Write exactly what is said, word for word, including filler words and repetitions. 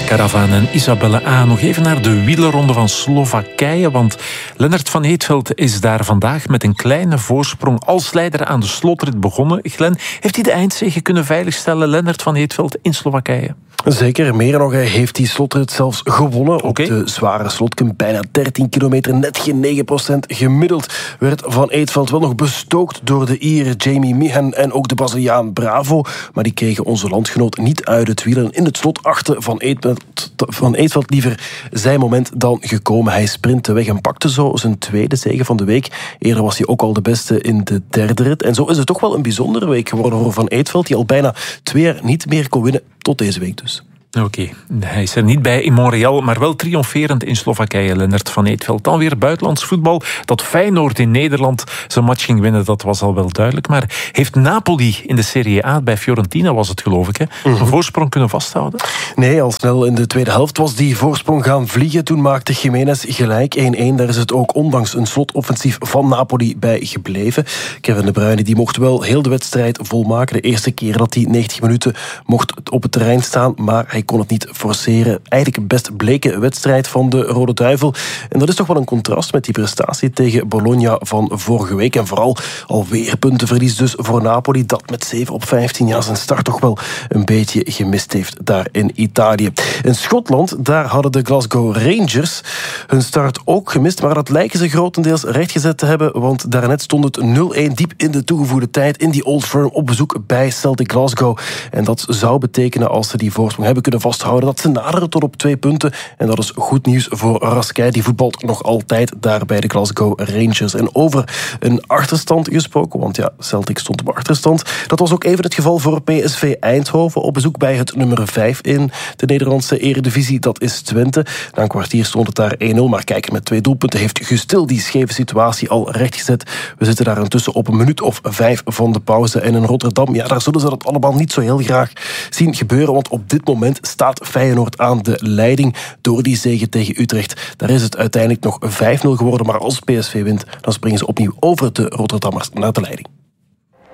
Caravan en Isabelle A. Nog even naar de wielerronde van Slowakije, want Lennart van Eetveld is daar vandaag met een kleine voorsprong als leider aan de slotrit begonnen. Glenn, heeft hij de eindzege kunnen veiligstellen, Lennart van Eetveld, in Slowakije? Zeker, meer nog, hij heeft die slotrit zelfs gewonnen. Okay. Op de zware slotkum, bijna dertien kilometer, net geen negen procent gemiddeld, werd Van Eetveld wel nog bestookt door de Ier Jamie Meehan en ook de Braziliaan Bravo. Maar die kregen onze landgenoot niet uit het wiel. En in het slot achter Van Eetveld, Van Eetveld liever zijn moment dan gekomen. Hij sprintte weg en pakte zo zijn tweede zege van de week. Eerder was hij ook al de beste in de derde rit. En zo is het toch wel een bijzondere week geworden voor Van Eetveld, die al bijna twee jaar niet meer kon winnen, tot deze week dus. Oké, okay. Hij is er niet bij in Montreal, maar wel triomferend in Slowakije, Lennart van Eetveld. Dan weer buitenlands voetbal. Dat Feyenoord in Nederland zijn match ging winnen, dat was al wel duidelijk. Maar heeft Napoli in de Serie A, bij Fiorentina was het geloof ik, hè, mm-hmm. een voorsprong kunnen vasthouden? Nee, al snel in de tweede helft was die voorsprong gaan vliegen. Toen maakte Jiménez gelijk één-één. Daar is het ook ondanks een slotoffensief van Napoli bij gebleven. Kevin De Bruyne die mocht wel heel de wedstrijd volmaken. De eerste keer dat hij negentig minuten mocht op het terrein staan, maar hij kon het niet forceren. Eigenlijk een best bleke wedstrijd van de Rode Duivel. En dat is toch wel een contrast met die prestatie tegen Bologna van vorige week. En vooral alweer puntenverlies dus voor Napoli, dat met zeven op vijftien jaar zijn start toch wel een beetje gemist heeft daar in Italië. In Schotland, daar hadden de Glasgow Rangers hun start ook gemist, maar dat lijken ze grotendeels rechtgezet te hebben, want daarnet stond het nul-één diep in de toegevoegde tijd in die Old Firm op bezoek bij Celtic Glasgow. En dat zou betekenen, als ze die voorsprong hebben kunnen vasthouden, dat ze naderen tot op twee punten. En dat is goed nieuws voor Raskai. Die voetbalt nog altijd daar bij de Glasgow Rangers. En over een achterstand gesproken, want ja, Celtic stond op achterstand. Dat was ook even het geval voor P S V Eindhoven, op bezoek bij het nummer vijf in de Nederlandse Eredivisie. Dat is Twente. Na een kwartier stond het daar één-nul, maar kijken met twee doelpunten heeft Guus Til die scheve situatie al rechtgezet. We zitten daar intussen op een minuut of vijf van de pauze. En in Rotterdam, ja, daar zullen ze dat allemaal niet zo heel graag zien gebeuren, want op dit moment staat Feyenoord aan de leiding door die zege tegen Utrecht. Daar is het uiteindelijk nog vijf-nul geworden, maar als P S V wint, dan springen ze opnieuw over de Rotterdammers naar de leiding.